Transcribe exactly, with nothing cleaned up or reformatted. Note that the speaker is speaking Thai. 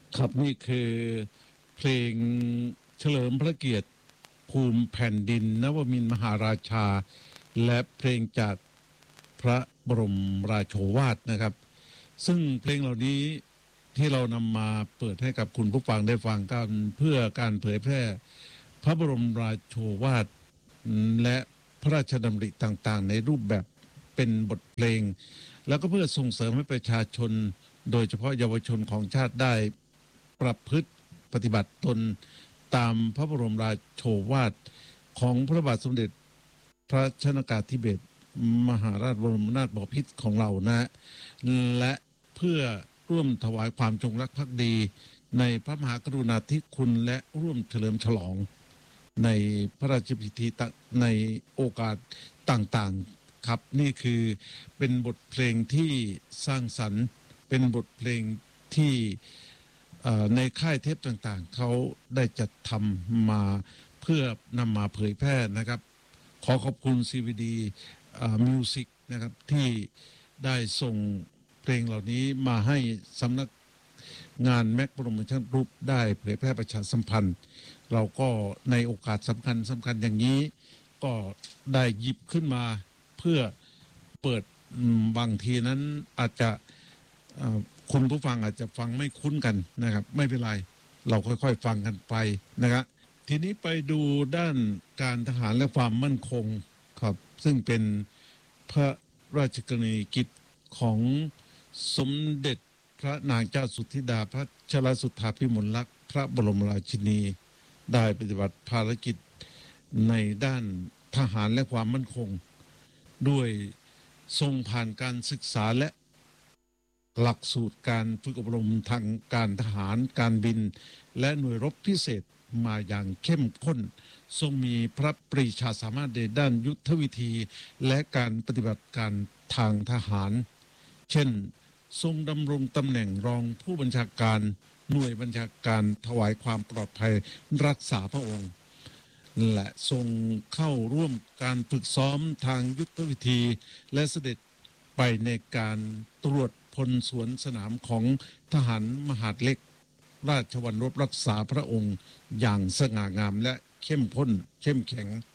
ครับนี่คือเพลงเฉลิมพระเกียรติภูมิแผ่นดินนวมินทรมหาราชาและเพลงจากพระบรมราโชวาทนะครับซึ่งเพลงเหล่านี้ที่เรานำมาเปิดให้กับคุณผู้ฟังได้ฟังกันเพื่อการเผยแพร่พระบรมราโชวาทและพระราชดำริต่างๆในรูปแบบเป็นบทเพลงแล้วก็เพื่อส่งเสริมให้ประชาชนโดยเฉพาะเยาวชนของชาติได้ประพฤติปฏิบัติตนตามพระบรมราโชวาทของพระบาทสมเด็จพระชนกาธิเบศรมหาราชบรมนาถบพิตรของเรานะและเพื่อร่วมถวายความจงรักภักดีในพระมหากรุณาธิคุณและร่วมเฉลิมฉลองในพระราชพิธีในโอกาสต่างๆครับนี่คือเป็นบทเพลงที่สร้างสรรค์เป็นบทเพลงที่ในค่ายเทปต่างๆเขาได้จัดทำมาเพื่อนำมาเผยแพร่นะครับขอขอบคุณ ซี วี ดี Music นะครับที่ได้ส่งเพลงเหล่านี้มาให้สำนักงานแม็กโปรโมชั่นกรุ๊ปได้เผยแพร่ประชาสัมพันธ์เราก็ในโอกาสสำคัญสำคัญอย่างนี้ก็ได้หยิบขึ้นมาเพื่อเปิดบางทีนั้นอาจจะคุณผู้ฟังอาจจะฟังไม่คุ้นกันนะครับไม่เป็นไรเราค่อยๆฟังกันไปนะครับทีนี้ไปดูด้านการทหารและความมั่นคงครับซึ่งเป็นพระราชกรณียกิจของสมเด็จพระนางเจ้าสุธิดาพระชลสุธาภิมลลักษณ์พระบรมราชินีได้ปฏิบัติภารกิจในด้านทหารและความมั่นคงด้วยทรงผ่านการศึกษาและหลักสูตรการฝึกอบรมทางการทหารการบินและหน่วยรบพิเศษมาอย่างเข้มข้นทรงมีพระปรีชาสามารถในด้านยุทธวิธีและการปฏิบัติการทางทหารเช่นทรงดำรงตำแหน่งรองผู้บัญชาการหน่วยบัญชาการถวายความปลอดภัยรักษาพระองค์และทรงเข้าร่วมการฝึกซ้อมทางยุทธวิธีและเสด็จไปในการตรวจพลสวนสนามของทหารมหาดเล็กราชวัลรบรักษาพระองค์อย่างสง่างามและเข้มข้นเข้มแข็ง